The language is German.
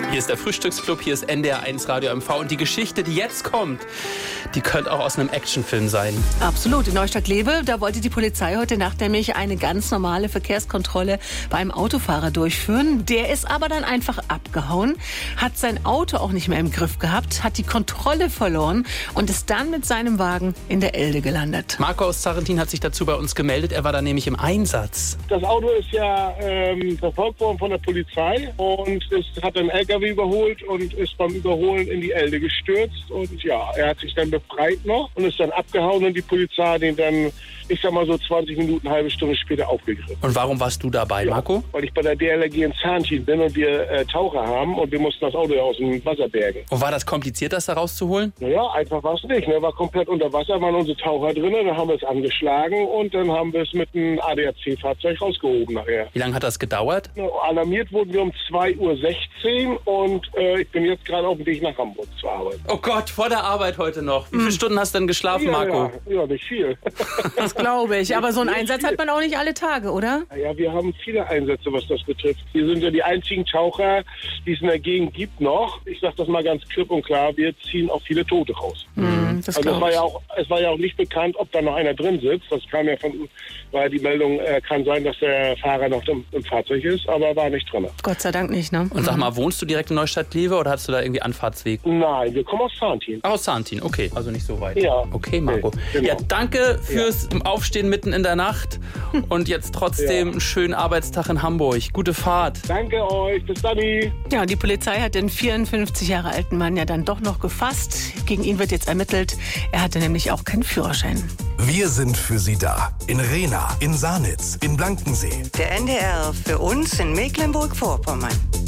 Hier ist der Frühstücksclub, hier ist NDR1 Radio MV und die Geschichte, die jetzt kommt, die könnte auch aus einem Actionfilm sein. Absolut. In Neustadt-Glewe, da wollte die Polizei heute Nacht nämlich eine ganz normale Verkehrskontrolle bei einem Autofahrer durchführen. Der ist aber dann einfach abgehauen, hat sein Auto auch nicht mehr im Griff gehabt, hat die Kontrolle verloren und ist dann mit seinem Wagen in der Elde gelandet. Marco aus Zarrentin hat sich dazu bei uns gemeldet, er war da nämlich im Einsatz. Das Auto ist ja verfolgt worden von der Polizei und es hat einen LKW überholt und ist beim Überholen in die Elde gestürzt. Und ja, er hat sich dann befreit noch und ist dann abgehauen und die Polizei hat ihn dann, ich sag mal so 20 Minuten, eine halbe Stunde später aufgegriffen. Und warum warst du dabei, Marco? Weil ich bei der DLRG in Zarrentin bin und wir Taucher haben und wir mussten das Auto ja aus dem Wasser bergen. Und war das kompliziert, das da rauszuholen? Naja, einfach war es nicht. Ne? War komplett unter Wasser, waren unsere Taucher drin, dann haben wir es angeschlagen und dann haben wir es mit einem ADAC-Fahrzeug rausgehoben nachher. Wie lange hat das gedauert? Alarmiert wurden wir um 2:16 Uhr und ich bin jetzt gerade auf dem Weg nach Hamburg zur Arbeit. Oh Gott, vor der Arbeit heute noch. Wie viele Stunden hast du denn geschlafen, Marco? Ja, nicht viel. Das glaube ich. Aber so einen Einsatz hat man auch nicht alle Tage, oder? Ja, wir haben viele Einsätze, was das betrifft. Wir sind ja die einzigen Taucher, die es in der Gegend gibt noch. Ich sage das mal ganz klipp und klar, wir ziehen auch viele Tote raus. Das Also es war ja auch nicht bekannt, ob da noch einer drin sitzt. Das kam ja weil die Meldung kann sein, dass der Fahrer noch im Fahrzeug ist, aber war nicht drin. Gott sei Dank nicht, ne? Und sag mal, wohnst du direkt in Neustadt-Glewe oder hast du da irgendwie Anfahrtsweg? Nein, wir kommen aus Zarrentin. Aus Zarrentin, okay, also nicht so weit. Ja. Okay, Marco. Genau. Ja, danke fürs Aufstehen mitten in der Nacht und jetzt trotzdem einen schönen Arbeitstag in Hamburg. Gute Fahrt. Danke euch, bis dann. Ja, und die Polizei hat den 54 Jahre alten Mann ja dann doch noch gefasst. Gegen ihn wird jetzt ermittelt. Er hatte nämlich auch keinen Führerschein. Wir sind für Sie da. In Rehna, in Sanitz, in Blankensee. Der NDR für uns in Mecklenburg-Vorpommern.